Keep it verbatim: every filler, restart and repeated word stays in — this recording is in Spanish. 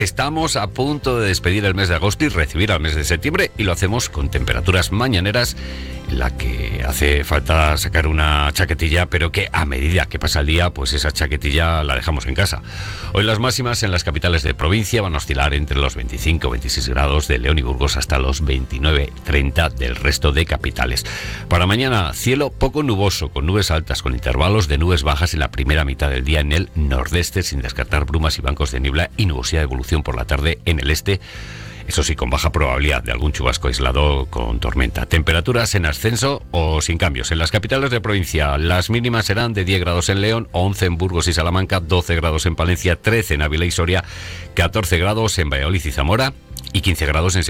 Estamos a punto de despedir el mes de agosto y recibir al mes de septiembre, y lo hacemos con temperaturas mañaneras en la que hace falta sacar una chaquetilla, pero que a medida que pasa el día, pues esa chaquetilla la dejamos en casa. Hoy las máximas en las capitales de provincia van a oscilar entre los veinticinco a veintiséis grados de León y Burgos hasta los veintinueve a treinta del resto de capitales. Para mañana, cielo poco nuboso, con nubes altas, con intervalos de nubes bajas en la primera mitad del día en el nordeste, sin descartar brumas y bancos de niebla y nubosidad de evolución por la tarde en el este, eso sí, con baja probabilidad de algún chubasco aislado con tormenta. Temperaturas en ascenso o sin cambios. En las capitales de provincia, las mínimas serán de diez grados en León, once en Burgos y Salamanca, doce grados en Palencia, trece en Ávila y Soria, catorce grados en Valladolid y Zamora y quince grados en Sevilla.